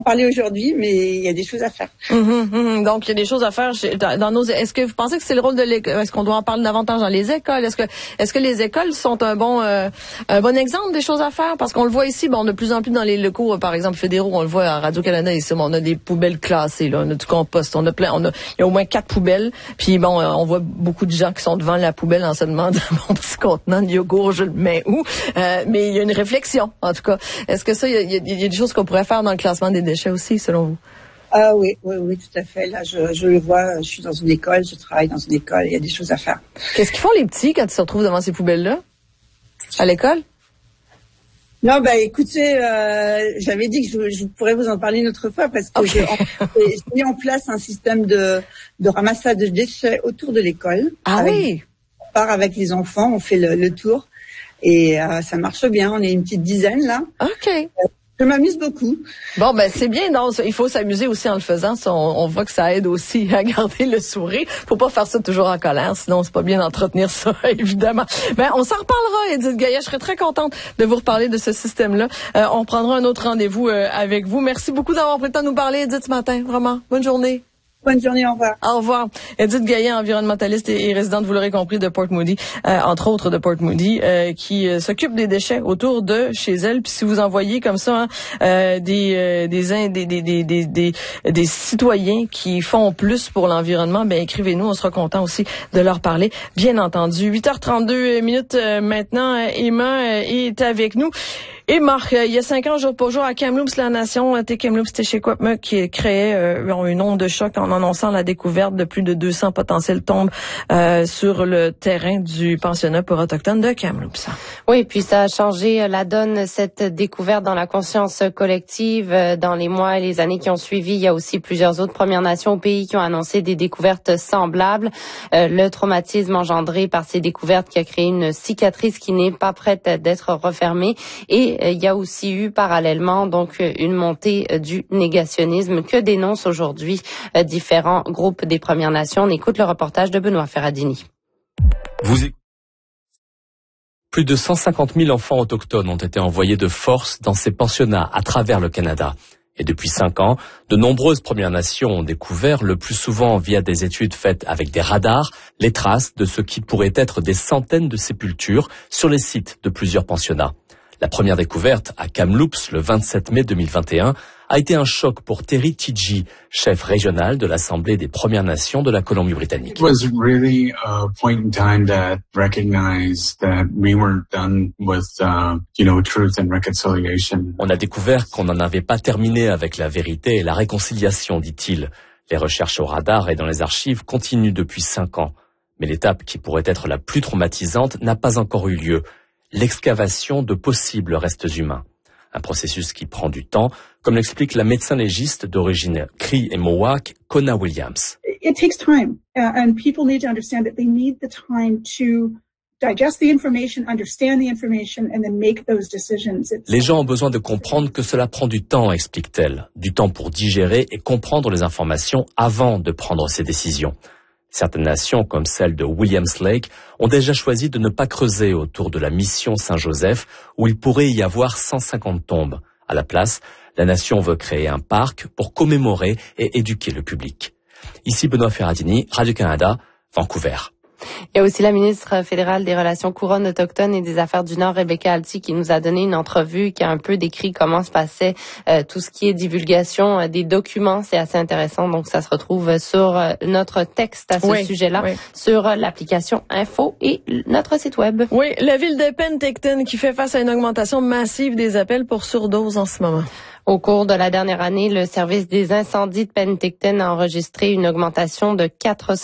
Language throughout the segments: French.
parler aujourd'hui, mais il y a des choses à faire. Donc, il y a des choses à faire dans nos. Est-ce que vous pensez que c'est le rôle de l'école? Est-ce qu'on doit en parler davantage dans les écoles? Est-ce que les écoles sont un bon exemple des choses à faire? Parce qu'on le voit ici, de plus en plus dans les locaux, par exemple fédéraux, on le voit à Radio-Canada ici, on a des poubelles classées, là, on a du compost, il y a au moins 4 poubelles. Puis on voit beaucoup de gens qui sont devant la poubelle en se demandant mon petit contenant de yogourt, je le mets où? Mais il y a une réflexion, en tout cas. Est-ce que ça, il y a des choses qu'on pourrait faire dans le classement des déchets aussi, selon vous? Oui, tout à fait. Là, je le vois, je suis dans une école, je travaille dans une école, il y a des choses à faire. Qu'est-ce qu'ils font les petits quand ils se retrouvent devant ces poubelles-là? À l'école? Non, écoutez, j'avais dit que je pourrais vous en parler une autre fois parce que j'ai mis en place un système de ramassage de déchets autour de l'école. Oui? On part avec les enfants, on fait le tour et ça marche bien. On est une petite dizaine là. OK. Je m'amuse beaucoup. C'est bien. Non, il faut s'amuser aussi en le faisant. Ça, on voit que ça aide aussi à garder le sourire. Faut pas faire ça toujours en colère, sinon c'est pas bien d'entretenir ça, évidemment. On s'en reparlera, Edith Gaillet. Je serais très contente de vous reparler de ce système-là. On prendra un autre rendez-vous avec vous. Merci beaucoup d'avoir pris le temps de nous parler, Edith, ce matin. Vraiment. Bonne journée. Bonne journée, au revoir. Au revoir. Edith Gaillet, environnementaliste et résidente, vous l'aurez compris, de Port Moody, entre autres de Port Moody, qui s'occupe des déchets autour de chez elle. Puis si vous en voyez comme ça des citoyens qui font plus pour l'environnement, écrivez-nous, on sera content aussi de leur parler, bien entendu. 8h32 minutes maintenant, Emma est avec nous. Et Marc, il y a 5 ans, jour pour jour, à Kamloops, la nation Kamloops Téchéquapmuk qui créait une onde de choc en annonçant la découverte de plus de 200 potentielles tombes sur le terrain du pensionnat pour autochtones de Kamloops. Oui, puis ça a changé la donne, cette découverte dans la conscience collective. Dans les mois et les années qui ont suivi, il y a aussi plusieurs autres Premières Nations au pays qui ont annoncé des découvertes semblables. Le traumatisme engendré par ces découvertes qui a créé une cicatrice qui n'est pas prête d'être refermée. Et il y a aussi eu parallèlement donc une montée du négationnisme que dénoncent aujourd'hui différents groupes des Premières Nations. On écoute le reportage de Benoît Ferradini. Plus de 150 000 enfants autochtones ont été envoyés de force dans ces pensionnats à travers le Canada. Et depuis 5 ans, de nombreuses Premières Nations ont découvert, le plus souvent via des études faites avec des radars, les traces de ce qui pourrait être des centaines de sépultures sur les sites de plusieurs pensionnats. La première découverte, à Kamloops, le 27 mai 2021, a été un choc pour Terry Tidji, chef régional de l'Assemblée des Premières Nations de la Colombie-Britannique. It was really a point in time that recognized that we weren't done with, truth and reconciliation. On a découvert qu'on n'en avait pas terminé avec la vérité et la réconciliation, dit-il. Les recherches au radar et dans les archives continuent depuis 5 ans. Mais l'étape qui pourrait être la plus traumatisante n'a pas encore eu lieu. L'excavation de possibles restes humains. Un processus qui prend du temps, comme l'explique la médecin légiste d'origine Cree et Mohawk, Kona Williams. It takes time, and people need to understand that they need the time to digest the information, understand the information, and then make those decisions. Les gens ont besoin de comprendre que cela prend du temps, explique-t-elle. Du temps pour digérer et comprendre les informations avant de prendre ces décisions. Certaines nations, comme celle de Williams Lake, ont déjà choisi de ne pas creuser autour de la mission Saint-Joseph, où il pourrait y avoir 150 tombes. À la place, la nation veut créer un parc pour commémorer et éduquer le public. Ici Benoît Ferradini, Radio-Canada, Vancouver. Il y a aussi la ministre fédérale des Relations couronnes autochtones et des Affaires du Nord, Rebecca Alty, qui nous a donné une entrevue qui a un peu décrit comment se passait tout ce qui est divulgation des documents. C'est assez intéressant, donc ça se retrouve sur notre texte à ce sujet-là, sur l'application Info et notre site web. Oui, la ville de Penticton qui fait face à une augmentation massive des appels pour surdose en ce moment. Au cours de la dernière année, le service des incendies de Penticton a enregistré une augmentation de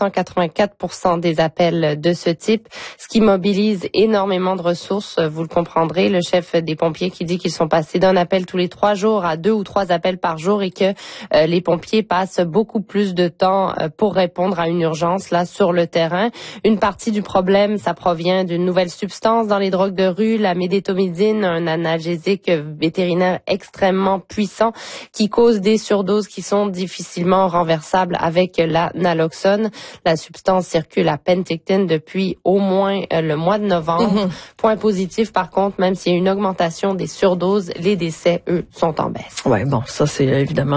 484% des appels de ce type, ce qui mobilise énormément de ressources. Vous le comprendrez, le chef des pompiers qui dit qu'ils sont passés d'un appel tous les 3 jours à 2 ou 3 appels par jour et que les pompiers passent beaucoup plus de temps pour répondre à une urgence là sur le terrain. Une partie du problème, ça provient d'une nouvelle substance dans les drogues de rue, la médétomidine, un analgésique vétérinaire extrêmement puissant qui cause des surdoses qui sont difficilement renversables avec la naloxone. La substance circule à Penticton depuis au moins le mois de novembre. Point positif, par contre, même s'il y a une augmentation des surdoses, les décès, eux, sont en baisse. Ouais, bon, ça c'est évidemment